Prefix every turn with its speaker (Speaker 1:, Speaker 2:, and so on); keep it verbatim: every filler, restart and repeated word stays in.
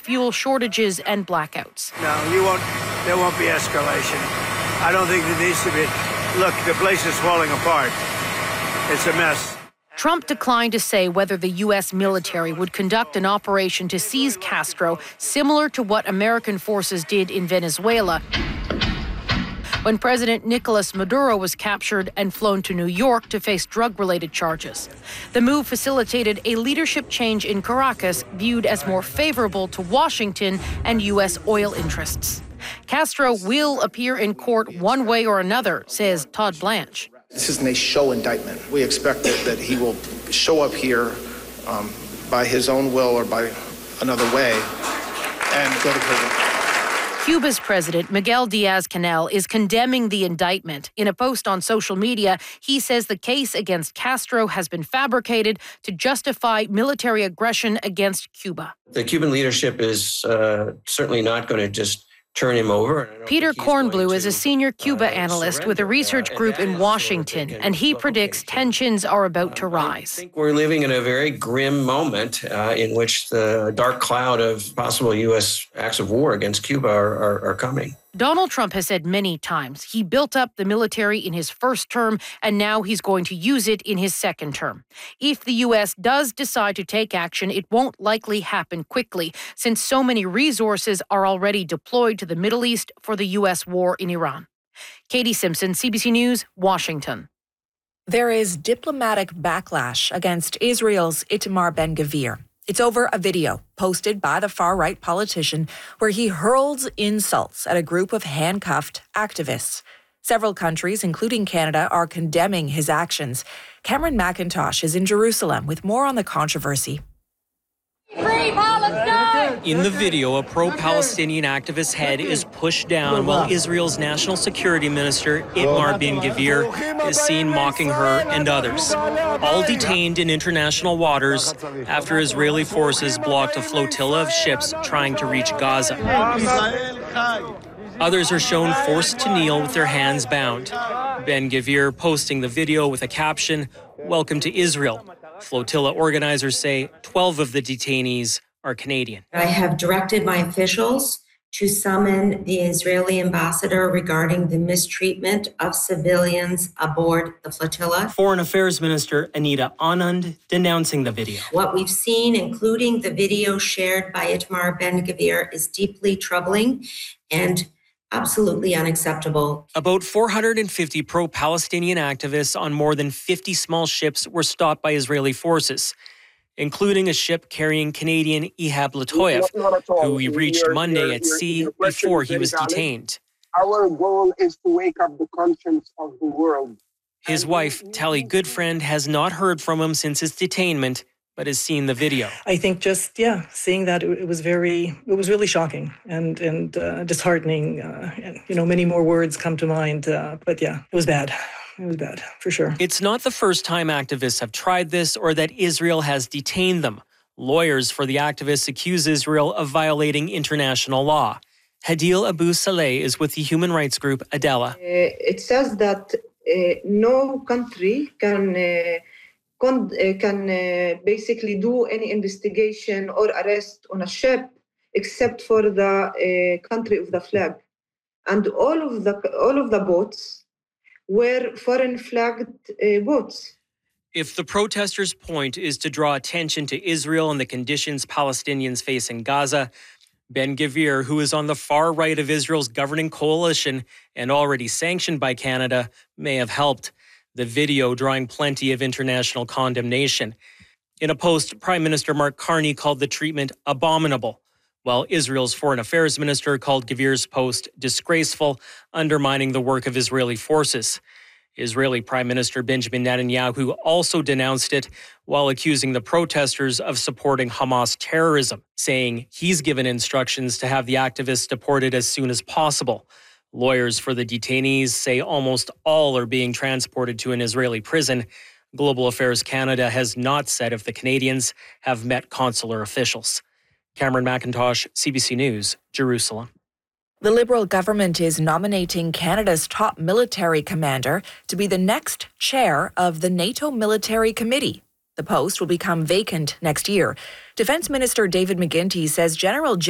Speaker 1: fuel shortages and blackouts.
Speaker 2: No, you won't. There won't be escalation. I don't think there needs to be. Look, the place is falling apart. It's a mess.
Speaker 1: Trump declined to say whether the U S military would conduct an operation to seize Castro, similar to what American forces did in Venezuela when President Nicolas Maduro was captured and flown to New York to face drug-related charges. The move facilitated a leadership change in Caracas viewed as more favorable to Washington and U S oil interests. Castro will appear in court one way or another, says Todd Blanche.
Speaker 3: This isn't a show indictment. We expect that, that he will show up here um, by his own will or by another way and go to prison.
Speaker 1: Cuba's president, Miguel Diaz-Canel, is condemning the indictment. In a post on social media, he says the case against Castro has been fabricated to justify military aggression against Cuba.
Speaker 4: The Cuban leadership is uh, certainly not going to just turn him over.
Speaker 1: Peter Kornblue is a senior Cuba uh, analyst with a research group in Washington, and he predicts tensions are about to rise.
Speaker 4: I think we're living in a very grim moment uh, in which the dark cloud of possible U S acts of war against Cuba are, are, are coming.
Speaker 1: Donald Trump has said many times he built up the military in his first term, and now he's going to use it in his second term. If the U S does decide to take action, it won't likely happen quickly, since so many resources are already deployed to the Middle East for the U S war in Iran. Katie Simpson, C B C News, Washington.
Speaker 5: There is diplomatic backlash against Israel's Itamar Ben-Gvir. It's over a video posted by the far-right politician where he hurls insults at a group of handcuffed activists. Several countries, including Canada, are condemning his actions. Cameron McIntosh is in Jerusalem with more on the controversy.
Speaker 6: Free Palestine! In the video, a pro-Palestinian activist's head is pushed down while Israel's national security minister, Itamar Ben-Gvir, is seen mocking her and others. All detained in international waters after Israeli forces blocked a flotilla of ships trying to reach Gaza. Others are shown forced to kneel with their hands bound. Ben-Gvir posting the video with a caption, "Welcome to Israel." Flotilla organizers say twelve of the detainees are Canadian.
Speaker 7: I have directed my officials to summon the Israeli ambassador regarding the mistreatment of civilians aboard the flotilla.
Speaker 6: Foreign Affairs Minister Anita Anand denouncing the video.
Speaker 7: What we've seen, including the video shared by Itamar Ben-Gvir, is deeply troubling and absolutely unacceptable.
Speaker 6: About four hundred fifty pro-Palestinian activists on more than fifty small ships were stopped by Israeli forces, including a ship carrying Canadian Ihab Latoyev, who we reached Monday at sea before he was detained.
Speaker 8: Our goal is to wake up the conscience of the world.
Speaker 6: His wife, Tally Goodfriend, has not heard from him since his detainment, but has seen the video.
Speaker 9: I think just, yeah, seeing that, it was very, it was really shocking and and uh, disheartening. Uh, and, you know, many more words come to mind. Uh, but yeah, it was bad. It was bad, for sure.
Speaker 6: It's not the first time activists have tried this or that Israel has detained them. Lawyers for the activists accuse Israel of violating international law. Hadil Abu Saleh is with the human rights group Adela.
Speaker 10: Uh, it says that uh, no country can... Uh, can uh, basically do any investigation or arrest on a ship except for the uh, country of the flag. And all of the all of the boats were foreign flagged uh, boats.
Speaker 6: If the protesters' point is to draw attention to Israel and the conditions Palestinians face in Gaza, Ben-Gvir, who is on the far right of Israel's governing coalition and already sanctioned by Canada, may have helped. The video drawing plenty of international condemnation. In a post, Prime Minister Mark Carney called the treatment abominable, while Israel's Foreign Affairs Minister called Gvir's post disgraceful, undermining the work of Israeli forces. Israeli Prime Minister Benjamin Netanyahu also denounced it while accusing the protesters of supporting Hamas terrorism, saying he's given instructions to have the activists deported as soon as possible. Lawyers for the detainees say almost all are being transported to an Israeli prison. Global Affairs Canada has not said if the Canadians have met consular officials. Cameron McIntosh, C B C News, Jerusalem.
Speaker 5: The Liberal government is nominating Canada's top military commander to be the next chair of the NATO Military Committee. The post will become vacant next year. Defence Minister David McGuinty says General